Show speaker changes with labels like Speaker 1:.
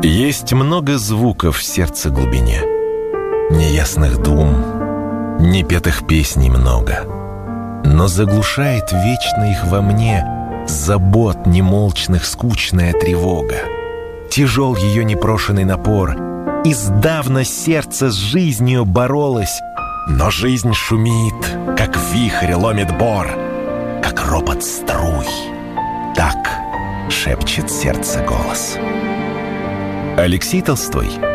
Speaker 1: Есть много звуков в сердце глубине, неясных дум, непетых песней много, но заглушает вечно их во мне забот немолчных скучная тревога. Тяжел ее непрошенный напор, издавна сердце с жизнью боролось, но жизнь шумит, как вихрь ломит бор, как ропот струй. Так шепчет сердце голос. Алексей Толстой.